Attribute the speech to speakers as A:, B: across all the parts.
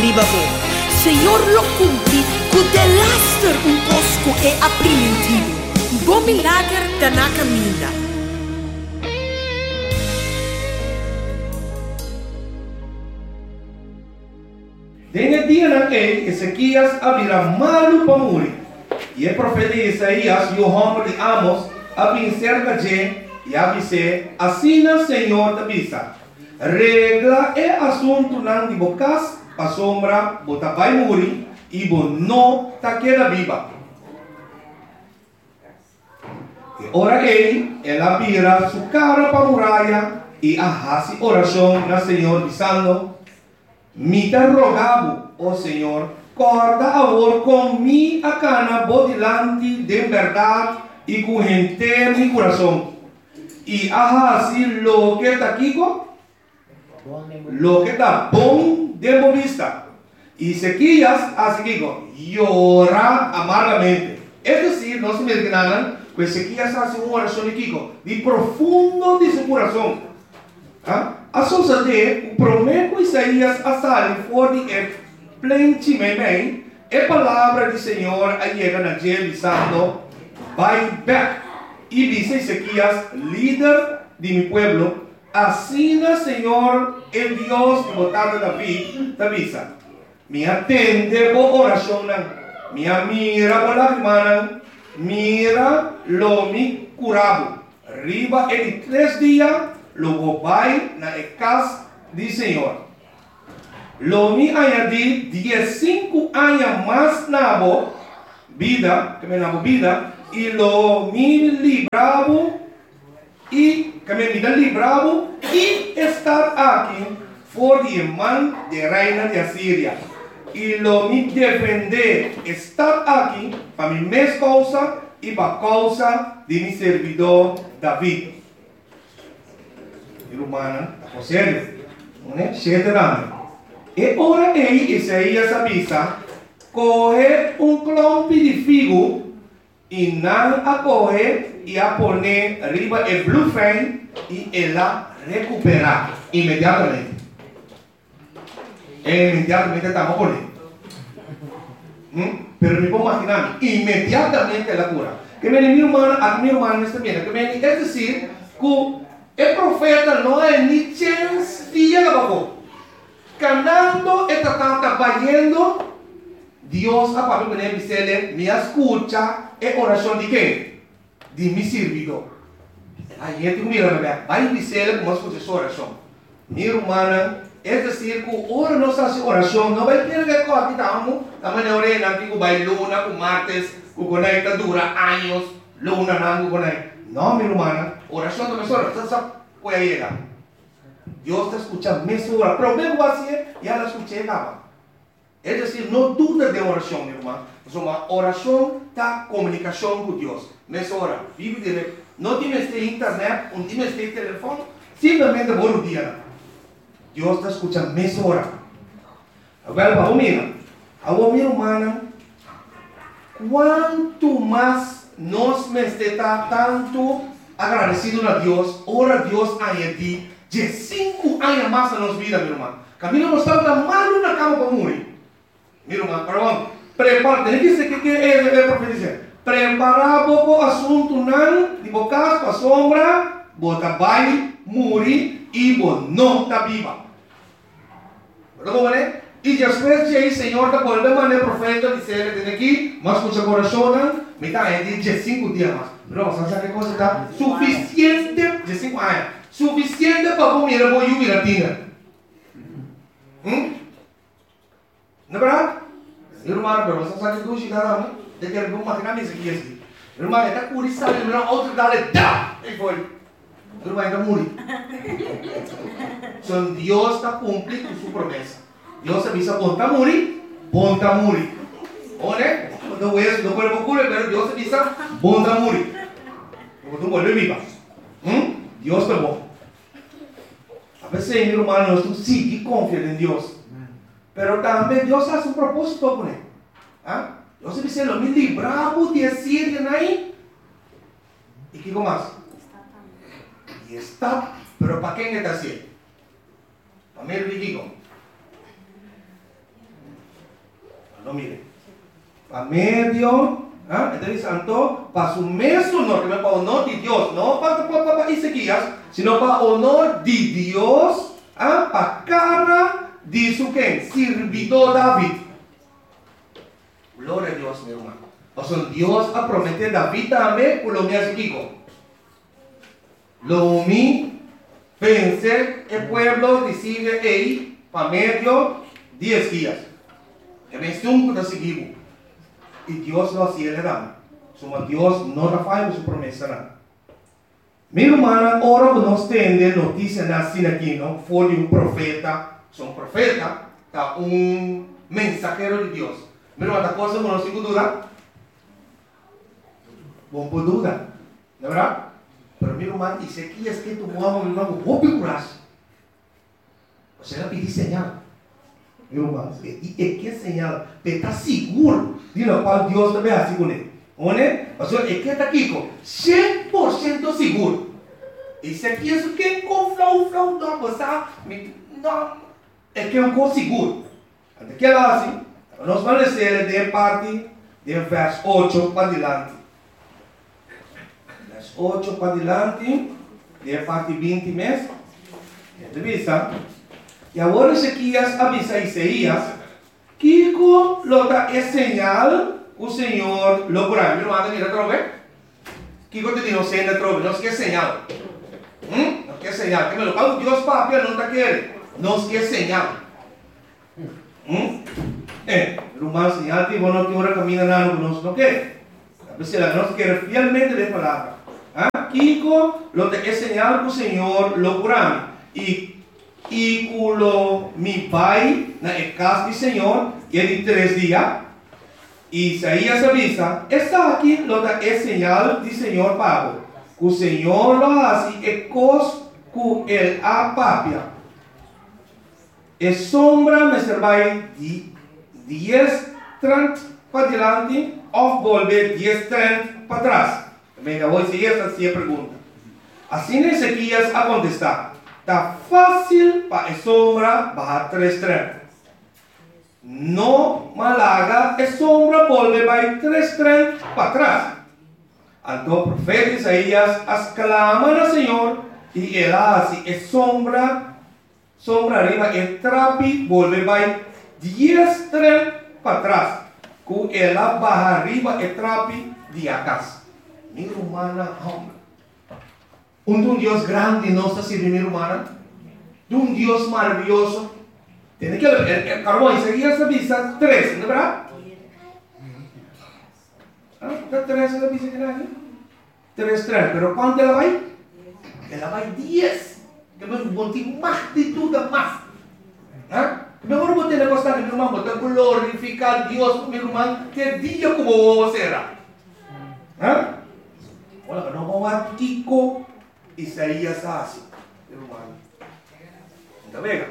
A: ribabo. Senhor lo cumpri, cu de laster un cosco e aprimentivo. Bom milagre da na caminha.
B: Nesse dia naquele, Ezequias abrirá malu para morrer. E o profeta Isaías e o homem de Amos abrim cerca de e avise, assim o Senhor te avisa. Regla é assunto não de bocas, a sombra, bota vai morrer e bo não ta queda viva. E ora ela vira sua cara para a muralha e arrasa oração no Senhor dizendo: me te rogavo, ó Senhor, corda agora com mi a cana bodilante de verdade e com inteiro mi coração. E assim lo que está aqui, lo que está bom de vista. E Ezequias, assim que llora amargamente. É decir, não se me enganan, que Ezequias faz uma oração de profundo de seu coração. A sociedade promete Isaías a sair fora de plente bem, a palavra do Senhor chega na gente dizendo: vai back. E diz Ezequias, líder de mi pueblo, assim o Senhor, o Deus de botar David, te avisa: me atende por oração, me mira por lágrimas, mira lo mi curado. Riba em 3 dias, logo vai na casa do Senhor. Lo mi añadí 15 anos mais na vida, que me na vida, e lo mi libravo e que me vida libravo e estar aqui for de mão de reina de Assíria. E lo mi defender estar aqui para mi mesma causa e para a causa de mi servidor David. Irmã, está sério? Não é? 7 anos. E ora Isaías avisa: coge clompe de figo e não a coge e a poner arriba el blufen e ela recuperar imediatamente. Imediatamente estamos poniendo. Pero me puedo imaginar, inmediatamente la cura. Que me mi hermano está bien. Es decir, que el profeta no hay ni chance de abajo. Canando esta tanta vayendo, Dios a Pablo me dice, me escucha es oración de qué? De mi servidor. Aí gente mira, vai dizer como escucha essa oração. Minha irmã, é decir, que ora nossa oração não vai ter que correr estamos, também orando que vai luna, com martes, que conecta dura anos, luna não conecta. Não, minha irmã, oração também só, você sabe qual é ela. Deus está escutando, mesmo ora. Problema vai ser, e ela escuta e acaba. É decir, não duda de oração, minha irmã. Uma oração da comunicação com Deus. Mesmo ora, vive direto. Não tienes internet, não tienes telefone, simplesmente por um dia. Deus está escutando mesmo ora. Agora, vamos mirar. Agora, minha irmã, quanto mais nós está tanto agradecido a Deus, ora Deus añadir de 5 anos mais na nossa vida, minha irmã. Camilo não está mal na cama para morrer. Minha irmã, perdão, prepara, tem que ser que é profetizar. Preparar o assunto não, de bocas para sombra, bota vai, morrer e não está viva. Perdão, né? E depois de aí, Senhor, da volta maneira profeta dizer, tem aqui, mas com seu coração, me está aí de 5 dias mais. Não, sabe que coisa está suficiente de 5 anos. Suficiente para comer a boa jubilatina. Não é verdade? Irmão, pero você sabe que tu chegará, né? De que ele não máquina me seguia assim. Irmão, ele está curissado, ele não outro dá-lhe, dá! E foi. Irmão, ele morreu. Então, Deus está cumprindo sua promessa. Deus avisa, bom está morrer, bom está morrer. Olha, não é isso, não pode procurar, mas Deus avisa, bom está morrer. Não pode viver. Deus está bom. A veces, meu irmão, nós sim que confiamos em Deus. Pero também Deus faz um propósito com ele. Deus diz, me libramos de Assíria aí. E que mais? E está. Pero para quem está assim? Para mim, eu digo. No mire. Para medio, entonces santo, para su mesmo honor, que no para honor de Dios, no para Ezequías, sino para honor de Dios, para cara de su quem, servidor David. Glória a Deus, meu irmão. O sea, Dios ha prometido David também, por lo menos aquí. Lo mi vencer el pueblo decide ahí para medio 10 días. Que vence un para seguir. Y Dios lo hacía le da. Suma Dios no da falla su promesa. ¿No? Mi hermana, ahora nos tiene noticia así aquí, ¿no? Fue de un profeta. Son profeta, está un mensajero de Dios. Mi hermana, ¿ta cosa no sin duda? Bom por duda, ¿no verdad? Pero mi hermano, Ezequías que tomó mi hermano, vou procurar. Você já pediu señal. Meu irmão, e que señal? Você está seguro de lo qual Deus também assegura. Onde? O senhor, é que está aqui com 100% seguro. Ezequías, o que com flow, não, você não, é que eu com seguro. Até que ela assim, nós vamos ler de parte, de verso 8 para adiante. 8 para adelante, de parte 20 mesmo. Revisa. E agora Ezequias avisa a Isaías que com lota é señal o Senhor logrará. Não anda mira trove? Que te digo senda trove, não quer señal. Não quer señal. Que me lo pago Deus papel não tá querendo. Não quer señal. Rumah señal que bueno que ahora camina nada não quer. A veces la não quer fielmente de palavra. Kiko lo te é señal que o Senhor logrará. E culo mi pai na casa do Senhor e de 3 dias. Isaías avisa, está aqui lo te é señal do Senhor Pablo. O Senhor lo hace e cos cu el apapia. E sombra me servai de 10-30 para diante ou volver 10-30 para trás. Venga, hoy si esta sí pregunta. Así Ezequías a contestar. Está fácil para a sombra bajar 3-30. No malaga, a sombra volve para 3-30 para atrás. Então o profeta Isaías exclama al Señor y él hace a sombra arriba, el trapi volve para 10-30 para atrás. Con ela baja arriba el trapi de acá. Mi hermana, un Dios grande no está sirviendo, mi hermana. De un Dios maravilloso. Tiene que ver, carbón, Isaías avisa 3, ¿no es verdad? ¿Está 3 la avisa que nadie? 3, pero ¿cuánto ela vai? Ela vai 10. Que me bote más de tudo, más. Mejor bote la costa que mi hermano, bote glorificar a Dios, mi hermano, que día como será. Olha, não vamos a Kiko Isaías assim, irmão. Está bem?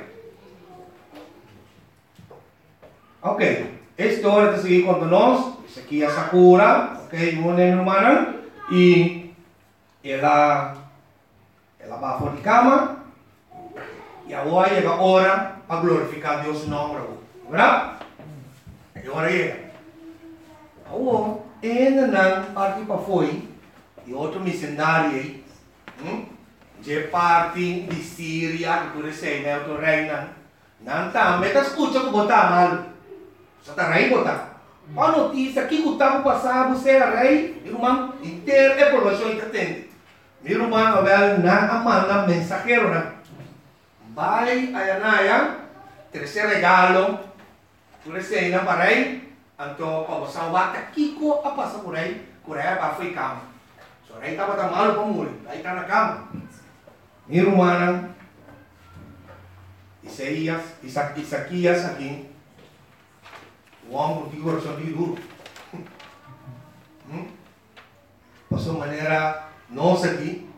B: Ok, esta hora de seguir com nós, Ezequias Sakura, ok, minha irmã, e ela vai fora de cama, e agora chega a hora para glorificar Deus no nome, verdade? E agora chega. Agora, ainda não parte para foi. E outro missionário aí, de parte de Síria, que tu recebe, né, outro reina, não está, mas está escutando que botar mal, só está rei botar. A notícia que o tempo passado você é rei, irmão, inteiro é população entende. Meu irmão, não manda mensageiro, né? Vai a Anaya, terceiro regalo, tu recebe para rei, então para você salvar, Kiko a passar por aí para ficar. Aí estava tão malo para morrer, aí está na cama. Minha irmã, Isaías aqui, o homem que coração de duro. Passou maneira nossa aqui.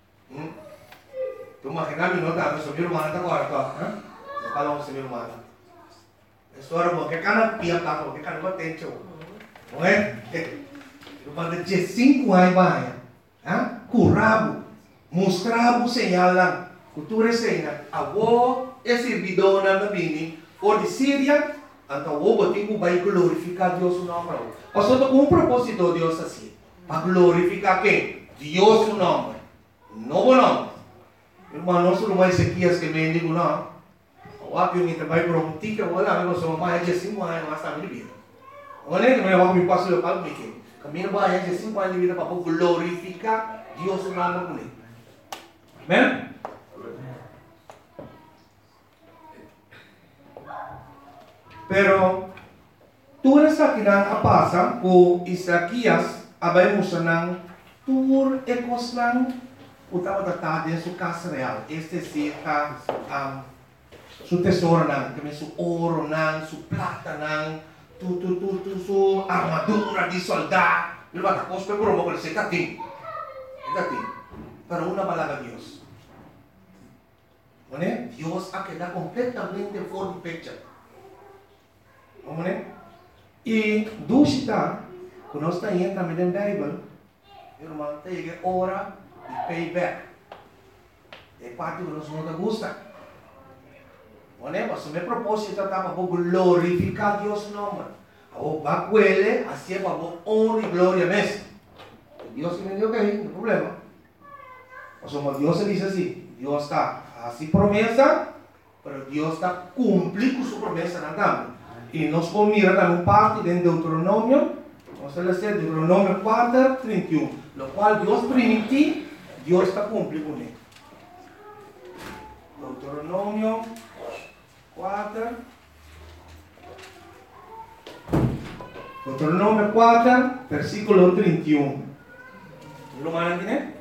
B: Tu imaginas não tá, minha irmã está agora, tá? Não fala com minha irmã. História boa, que cara pia tá, que cara não tem tio. Não é? Irmã de 5 anos vai. Curabo, mostrava o señal lá, cultura cena, avó é servidora da bini, ou de Síria, Então, o tempo vai glorificar Deus o nome. Pastor, com um propósito Deus assim. Para glorificar quem? Deus o nome. Novo nome. Irmão, não sou mais Ezequias que mendigo, não. O apio que vai para um tica, o lá, eu sou mais de 5 anos, mas está me vida. Olha que eu me passo local, me que. Caminho mais de 5 anos de vida para glorificar Deus o nome com ele. Amém? Pero, tudo isso que não passa com Isaías, abrimos não, tudo é coisa o estava tratado de sua casa real. Este sim, seu tesouro não, também seu ouro não, sua prata não, sua armadura de soldado. Ele vai estar coisa para o você está tem, para uma palavra de Deus. Deus aqui dá completamente fora do picture. Vamos né? E dúvida, quando nós estamos também na Bíblia, irmão, tem que orar e payback. É parte que nós não gostamos. Mas o meu propósito é para glorificar Deus no nome. Para ele, assim é para honra e glória mesmo. Deus que me deu que aí, não tem problema. Mas Deus diz assim, Deus está assim promessa, mas Deus está cumprindo sua promessa na também. E nós vamos mirar também parte de Deuteronômio, vamos ler Deuteronômio 4, 31, no qual Deus permitiu, Deus está cumprindo com ele. Deuteronômio 4, versículo 31. Lo mandan, né?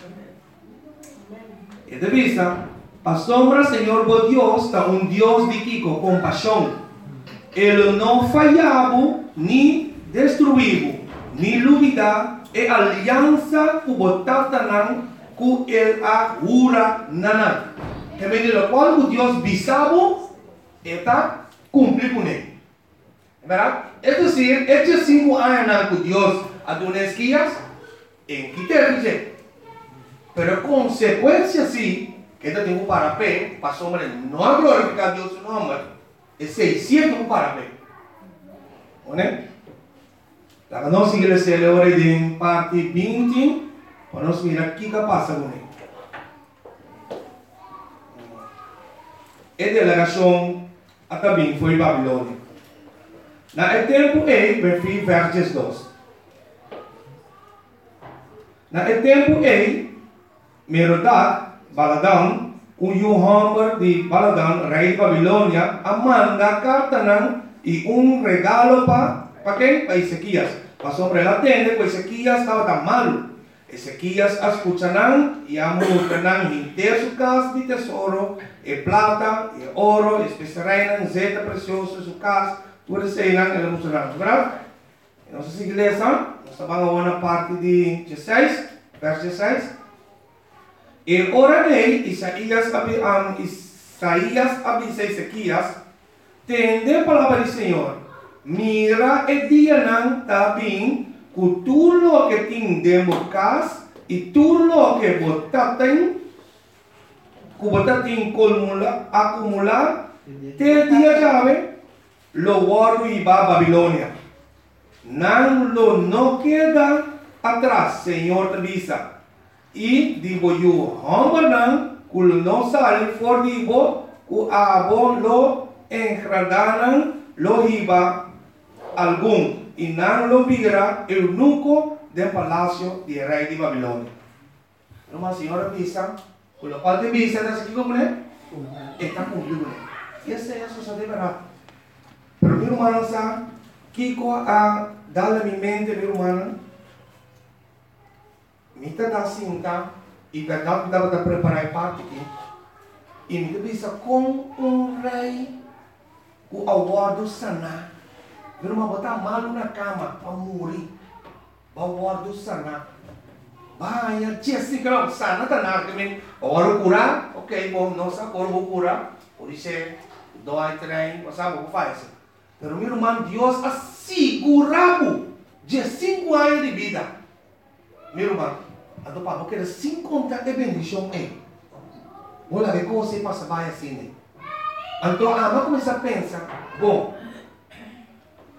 B: E de vista, a sombra, Senhor, vos Deus, está Deus de Kiko, compaixão. Ele não falhava, nem destruiu, nem dúvida, e aliança que botata não, que ele agura não. Que me diz, qual o Deus bisavo, está cumprindo com ele. É verdade? É decir, estes 5 anos que Deus adonesquias, em que te dice, pero consequência sim, que ele tem para pé, para sombra, não glorificar Deus no nome. É 600 para pé. Né? Então, nós igreja agora em parte 20, para nós mirar o que passa com ele. A delegação até bem foi Babilônia. Na tempo versos 2. Na tempo Merodach, Baladan, o Hammer de Baladan, rei de Babilônia, manda carta e regalo para quem? Para Ezequias. Passou para ela atender, porque Ezequias estava tão malo. Ezequias escuta e amor inteiro sua casa de tesouro, e prata, e ouro, especiarias, zeta preciosa, sua casa, tudo isso ele mostrou, verdade? Nossa igreja, nós estamos na parte de 16, verso 16. E ora Isaías avisa Ezequias, tende a palavra do Senhor, mira e dia não está bem, que tudo o que tem dentro da casa e tudo o que você tem acumular, te dia chave, lo guardo e va a Babilônia. Não queda atrás, Senhor te avisa. E digo eu, homem que não sai fora de vos, que a vos lo enredaram, lo riba algum, e não lo virá eunuco do palácio de rei de Babilônia. Uma senhora visa, com o qual te visa, está aqui como é? Está cumprido. E essa é a sua verdade. Pero meu irmão, sabe, Kiko a dar a minha mente, meu irmão, Mita da cinta e verdade que dava para preparar parte aqui. E me visa com rei o aguardo sana. Meu irmão botar malo na cama para morrer. O aguardo sana. Vai, Jessica, sana tá na também. Agora curar, ok, bom, não sabe agora vou curar. Por isso, 2, 3, você sabe o que faz. Pero meu irmão, Deus assegurava de 5 anos de vida. Meu irmão, então, para que sem contar de bendição é. Vou lá ver como você passa vai assim. Então, a começa a pensar, bom,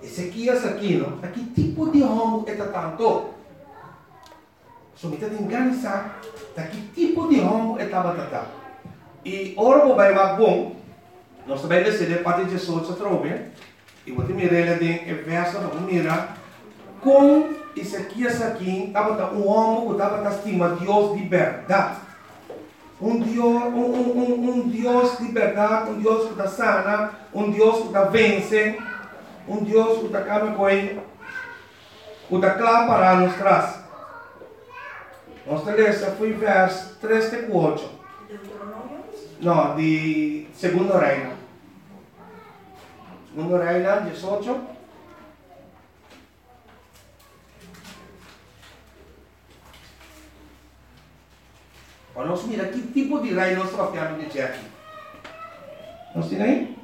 B: Ezequias aqui, não? Aqui tipo de homem é tanto. So, me tem organizar, que tipo de homem é tabatata. E ora o vai bom, nós também decidimos parte de Jesus outra vez. E vou te mirar ele tem verso, vamos mirar. Com Ezequias aqui, estava um homem que estava estima Deus de verdade. Um Deus de verdade, um Deus que está sana, um Deus que está vence, um Deus que está acaba com ele, que está claro para nos traz. Nossa lista foi verso 3 e 4. Não, de Segundo Reino. Segundo Reino, 18. Nós mira que tipo de reino nós estamos de aqui. Nós temos aí?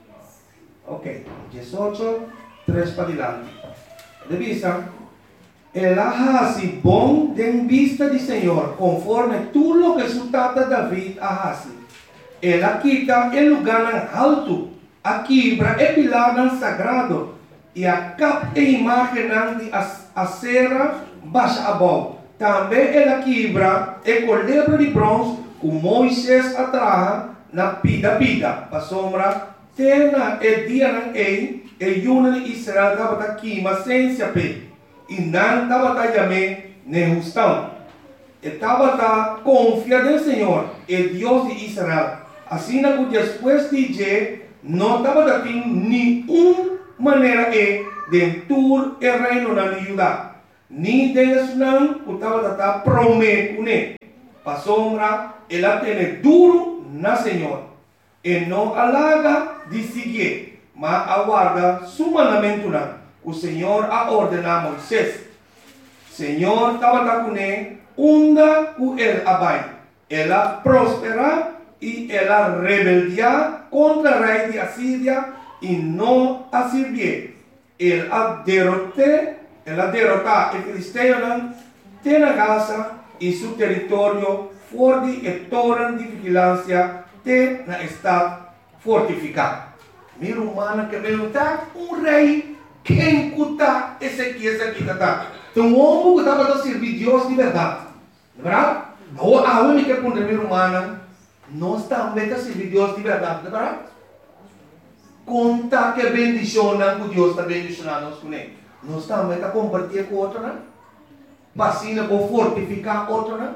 B: Ok, 18, 3 para adiante. De vista, el hace bom de vista del Señor, conforme tú lo que su tata David hace. Él quita el lugar alto, a quebra el pilar sagrado, e a capa e imagem de acera baixa abaixo. Também ela quebra e colher de bronze que Moisés atraja na pida, para sombra, tena e dia e yuna de Israel estava aqui, mas sem se ape. E não estava também nem justão. Estava confiado no Senhor, o Deus de Israel. Assim que depois de dizer, não estava tendo nenhuma maneira de tur o reino na Judá. Ni deles não estava prometendo. Para sombra, ela tem duro na Senhor. E não alaga de seguir, mas aguarda su mandamento. O Senhor a ordenar a Moisés. Senhor estava com ele, onda com ele abai. Ela prospera e ela rebeldia contra o rei de Assíria e não a servir. Ela derrota o filisteu na Gaza e seu território fora de torre de vigilância na estado fortificado. Minha humana que perguntar rei quem cuta Ezequias aqui está. Então o homem que estava a servir Deus de verdade, não é verdade? A única que minha humana nós também a servir Deus de verdade, não é verdade? Conta que bendiciona que Deus está bendicionando nós com ele. Nós também a compartilhar com outro, né? Vacina para fortificar outro, né?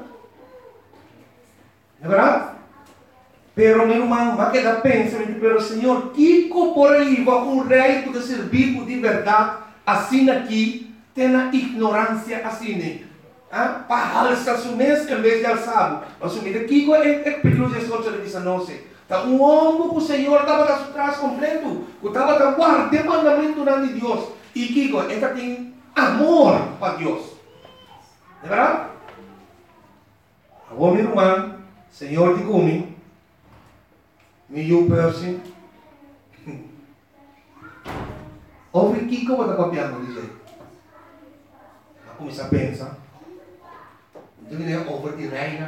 B: Não é verdade? Pero meu irmão, vai quedar pensando, pero Senhor, que por aí vai rei que servir de verdade, assim aqui, tem a ignorância assim, para alçar seu mês em vez de alçar. Mas o que aqui é perigoso, Tá homem que o Senhor estava atrás completo, que estava guardando o mandamento de Deus. E que ele tem amor para Deus. Não é verdade? Agora, meu irmão, Senhor de comigo, meu person, ouve que eu vou copiando, dizer. Eu comecei a pensar. Então, ele é over de reina.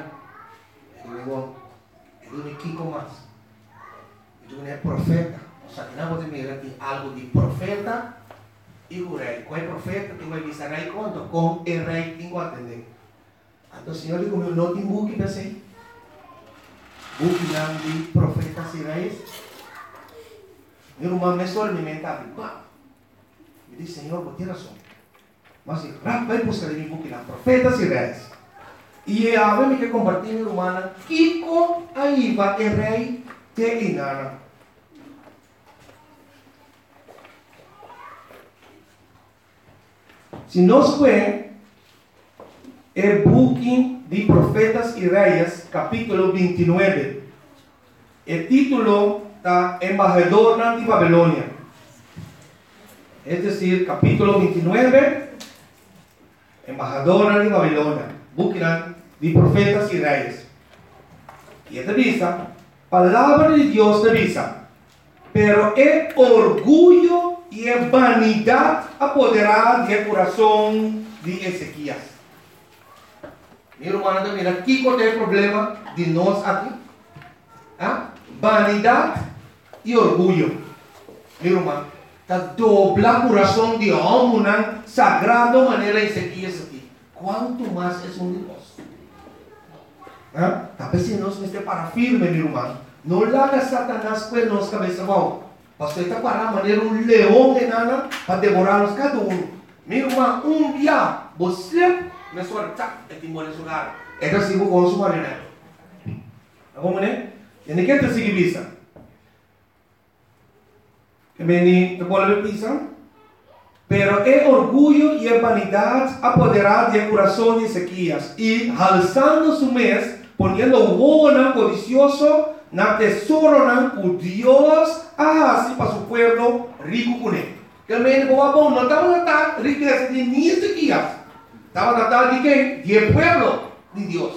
B: Ele é Kiko mais. Então, ele é profeta. O Satanás pode me dizer algo de profeta e o rei. Qual é profeta? Que vai dizer rei quanto? Com o rei tem que entender. Então, o Senhor diz: não tem book para ser. Book de profetas e reis. Meu irmão me só alimentava. Me diz: Senhor, vou ter razão. Mas vai buscar em book de profetas e reis. E a vez que compartilhar, meu irmão, Kiko aí vai o rei te inana. Se nós vemos o book de Profetas e Reis, capítulo 29, o título está Embajador de Babilônia. É decir, capítulo 29, Embajador de Babilônia, book de Profetas e Reis. E esta vista, palavra de Deus te visa, pero é orgulho e a vanidade apoderada do coração de Ezequias. Meu irmão, mira, aqui qual é o problema de nós aqui? Vanidade e orgulho. Meu irmão, ta dobla corazón de hombre, sagrado manera Ezequías aquí. ¿Cuánto más es un Dios? Tal vez si nos esté para firme, mi hermano. No le haga Satanás pues nos cabeza abajo. Pastor está para manera un león de nana para devorarnos cada uno. Mi hermano, un día, vos me suelta el timón en su lugar. Esto sigo con su marinero. ¿Cómo es? Tiene que te seguir vista. Que me te puedo ver vista. Pero el orgullo y la vanidad apoderaron del corazón de Ezequías y alzando su mes, poniendo buena codicioso, na tesoro con Dios, así para su pueblo rico con él. Que el médico va a poner, no estaba natal riqueza de ni Ezequías, estaba natal de qué? De pueblo de Dios.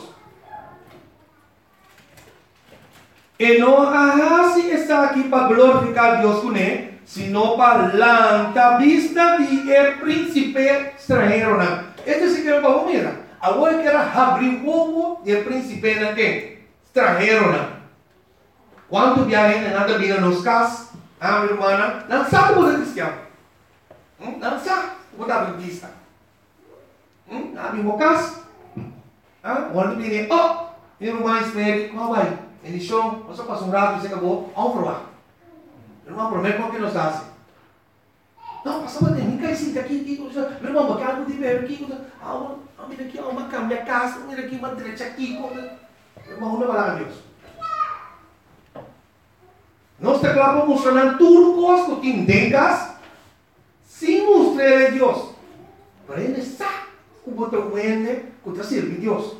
B: Y no así está aquí para glorificar a Dios con él, sino para la vista de el príncipe extranjero. Este sí que vamos a mirar. Ahora que era abrir huevo del príncipe extranjero. ¿Cuántos viajes en la vida nos casas? Mi hermana, no sabe cómo es cristiano. No sabe cómo es vista. No mismo caso. Cuando viene, mi hermana espera, ¿cómo va? En el show, você passa um rato e você acabou, vamos provar. Meu irmão, promete o que nos hace. Não, passa uma tempo, cai sim, aqui, meu irmão, bacana, de ver aqui, mira aqui, uma cama, minha casa, mira aqui, uma direita aqui, meu irmão, não vai lá, Deus. Nós declaramos mostrando tudo coisa que tengas, sem mostrar a Deus. Pero ele sabe como te vende, como te sirve a Deus.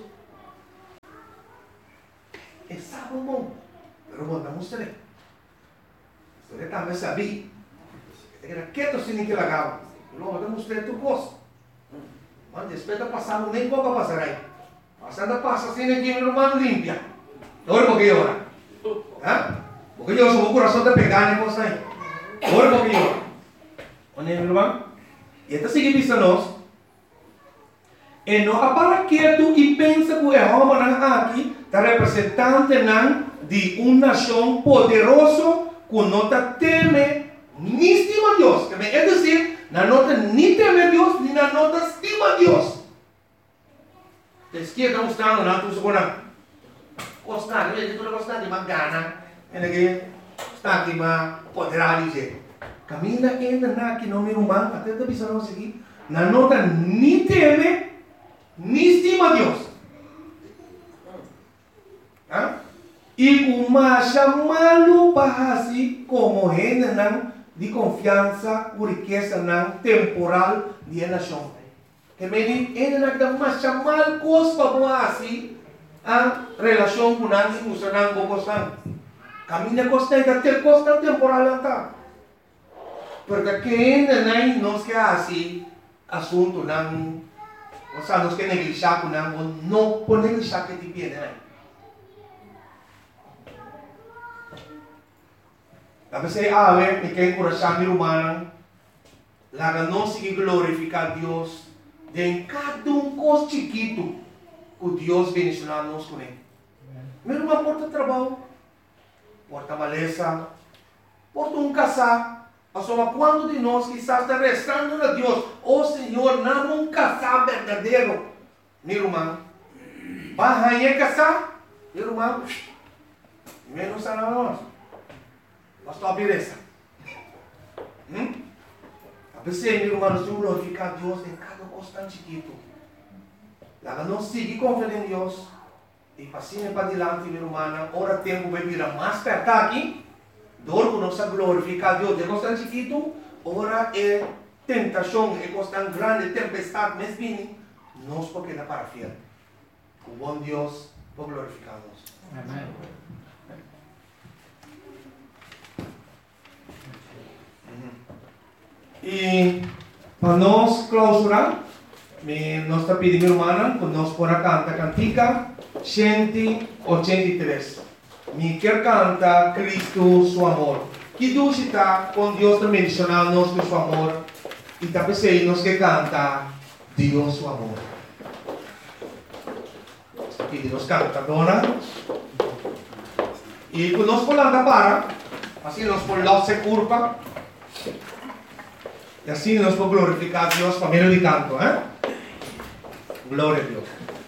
B: Ele sabe o bom, pero bom, não mostrei. Você também sabia. Era quieto sem que lagava. Não, eu mostrei tudo coisa. Mas depois de passar, nem pouco passar aí. Passando passa assim, aqui, meu irmão, limpia. Olha porque ora. Porque eu sou o coração de pegar, né, coisa aí. Olha porque ora. Olha, meu irmão. E então, sigue vista nós. E não para quieto e pensa que o homem aqui está representante de uma nação poderosa que não teme ni estima a Deus. É dizer, não ni teme a Deus, ni não estima a Deus. A esquerda está mostrando, não estou segurando. Gostar, ele não gosta de uma gana. Ele está aqui, mas poderá dizer. Camina ainda aqui no meu irmão, até da visão não seguir. Não ni teme, ni estima a Deus. E uma chamá-lo para assim como gente de confiança ou riqueza temporal de nação. Que me diz, ele não dá uma chamar coisa para assim a relação com nós e funcionar com coisa. Caminha coisa ter coisa temporal tá. Porque quem não quer assim assunto não, ou seja, nós quer negligenciar com não pode negligenciar que te pede. Tapos ay awe, may kayo kurasang ni Romano, laga não sige glorificar Deus, de cada coisa chiquito, que Deus bendicionar nos com ele. Meu irmão, porta trabalho, porta maleza, porta casar, mas quando de nós quizás está restando a Deus, Senhor, não casar verdadeiro, meu irmão, vai casar, meu irmão, menos a nós. Pastor, beleza. A pessoa, meu irmão, nós temos glorificar a Deus em cada coisa tão chiquito. Lá não siga confiando em Deus. E passinha para adiante, meu irmão, ora tempo vai virar mais perto aqui. Dor que nós glorificar a Deus de coisa tão chiquito. Ora é tentação, é coisa tão grande, tempestade, mas vem. Nós porque dá para fiel. O bom Deus por glorificar-nos. Amém. E para nós clausurar, nós está pedindo, irmã, que nós podemos cantar cantica 183. Me quer cantar Cristo, seu amor. Que Deus está com Deus também mencionando com seu amor. E também sei nós que canta Deus, seu amor. E nós canta, dona. E quando nós podemos para, assim nós podemos se curva. E assim nós vamos glorificar a Deus por meio de canto, hein? Glória a Deus.